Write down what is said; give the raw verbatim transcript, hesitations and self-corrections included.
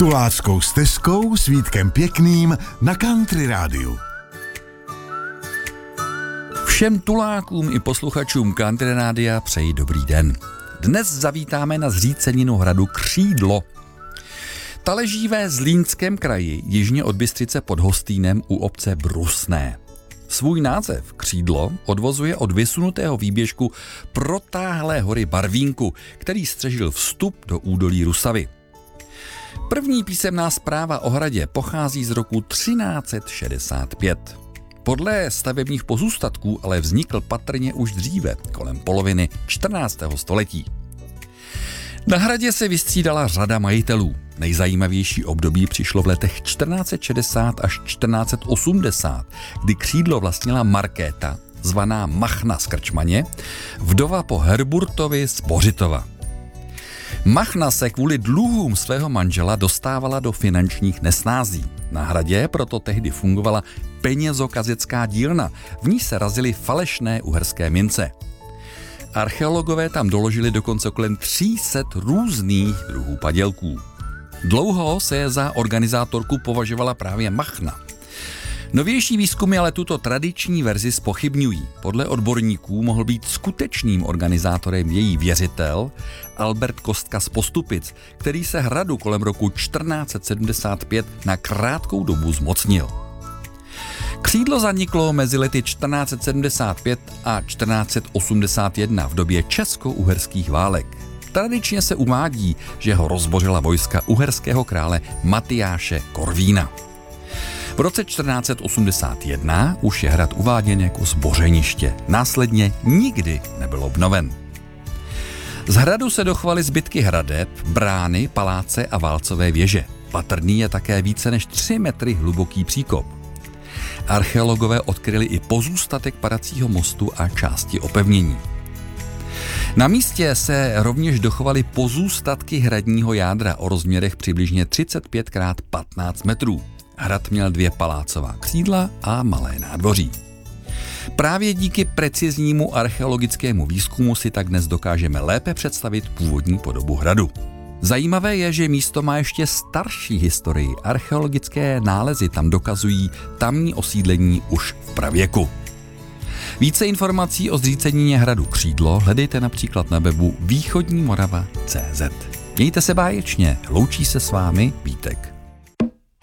Tuláckou stezkou s Vítkem Pěkným na Country Rádiu. Všem tulákům i posluchačům Country Rádia přeji dobrý den. Dnes zavítáme na zříceninu hradu Křídlo. Ta leží ve Zlínském kraji, jižně od Bystřice pod Hostýnem u obce Brusné. Svůj název Křídlo odvozuje od vysunutého výběžku protáhlé hory Barvínku, který střežil vstup do údolí Rusavy. První písemná zpráva o hradě pochází z roku třináct set šedesát pět. Podle stavebních pozůstatků ale vznikl patrně už dříve, kolem poloviny čtrnáctého století. Na hradě se vystřídala řada majitelů. Nejzajímavější období přišlo v letech čtrnáct set šedesát až čtrnáct set osmdesát, kdy Křídlo vlastnila Markéta, zvaná Machna z Krčmaně, vdova po Herburtovi z Bořitova. Machna se kvůli dluhům svého manžela dostávala do finančních nesnází. Na hradě proto tehdy fungovala penězokazecká dílna, v ní se razily falešné uherské mince. Archeologové tam doložili dokonce kolem tři sta různých druhů padělků. Dlouho se za organizátorku považovala právě Machna. Novější výzkumy ale tuto tradiční verzi zpochybňují. Podle odborníků mohl být skutečným organizátorem její věřitel Albert Kostka z Postupic, který se hradu kolem roku čtrnáct set sedmdesát pět na krátkou dobu zmocnil. Křídlo zaniklo mezi lety čtrnáct set sedmdesát pět a čtrnáct set osmdesát jedna v době česko-uherských válek. Tradičně se uvádí, že ho rozbořila vojska uherského krále Matyáše Korvína. V roce čtrnáct set osmdesát jedna už je hrad uváděn jako zbořeniště. Následně nikdy nebyl obnoven. Z hradu se dochovaly zbytky hradeb, brány, paláce a válcové věže. Patrný je také více než tři metry hluboký příkop. Archeologové odkryli i pozůstatek padacího mostu a části opevnění. Na místě se rovněž dochovaly pozůstatky hradního jádra o rozměrech přibližně třicet pět krát patnáct metrů. Hrad měl dvě palácová křídla a malé nádvoří. Právě díky preciznímu archeologickému výzkumu si tak dnes dokážeme lépe představit původní podobu hradu. Zajímavé je, že místo má ještě starší historii. Archeologické nálezy tam dokazují tamní osídlení už v pravěku. Více informací o zřícenině hradu Křídlo hledejte například na webu východní morava tečka cé zet. Mějte se báječně, loučí se s vámi Vítek.